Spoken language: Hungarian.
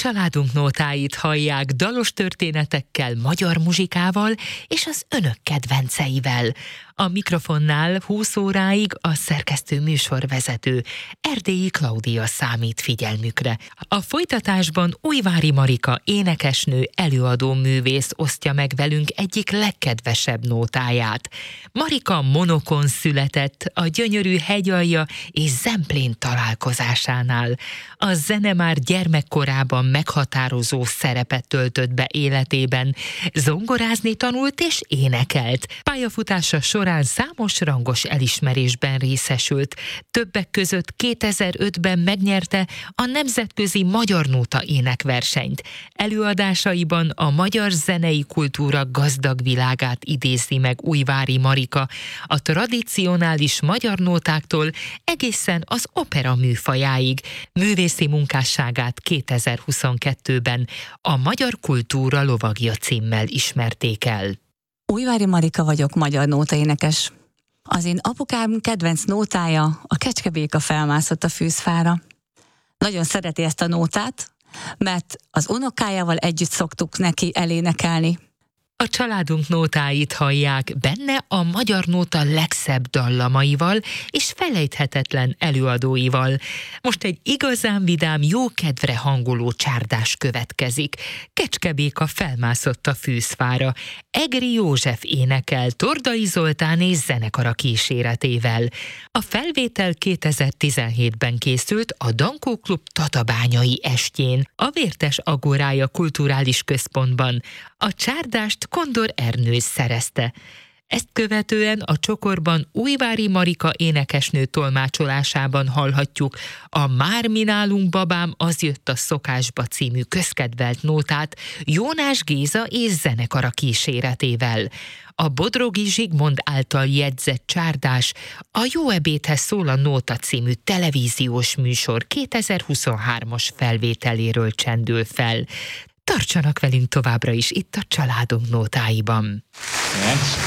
családunk nótáit hallják dalos történetekkel, magyar muzsikával és az önök kedvenceivel. A mikrofonnál 20 óráig a szerkesztő műsorvezető, Erdélyi Klaudia számít figyelmükre. A folytatásban Újvári Marika énekesnő, előadó művész osztja meg velünk egyik legkedvesebb nótáját. Marika Monokon született a gyönyörű Hegyalja és Zemplén találkozásánál. A zene már gyermekkorában meghatározó szerepet töltött be életében. Zongorázni tanult és énekelt. Pályafutása során számos rangos elismerésben részesült. Többek között 2005-ben megnyerte a Nemzetközi Magyar Nóta énekversenyt. Előadásaiban a magyar zenei kultúra gazdag világát idézi meg Újvári Marika, a tradicionális magyar nótáktól egészen az opera műfajáig. Művészi munkásságát 2022-ben a Magyar Kultúra Lovagja címmel ismerték el. Újvári Marika vagyok, magyar nótaénekes. Az én apukám kedvenc nótája, a Kecskebéka felmászott a fűzfára. Nagyon szereti ezt a nótát, mert az unokájával együtt szoktuk neki elénekelni. A családunk nótáit hallják, benne a magyar nóta legszebb dallamaival és felejthetetlen előadóival. Most egy igazán vidám, jó kedvre hangoló csárdás következik. Kecskebéka felmászott a fűzfára. Egri József énekel Tordai Zoltán és zenekara kíséretével. A felvétel 2017-ben készült a Dankó Klub tatabányai estjén, a Vértes Agorája Kulturális Központban. A csárdást Kondor Ernő szerezte. Ezt követően a csokorban Újvári Marika énekesnő tolmácsolásában hallhatjuk a Már mi nálunk babám, az jött a szokásba című közkedvelt nótát Jónás Géza és zenekara kíséretével. A Bodrogi Zsigmond által jegyzett csárdás a Jó ebédhez szól a nóta című televíziós műsor 2023-as felvételéről csendül fel. Tartsanak velünk továbbra is itt a családunk nótáiban.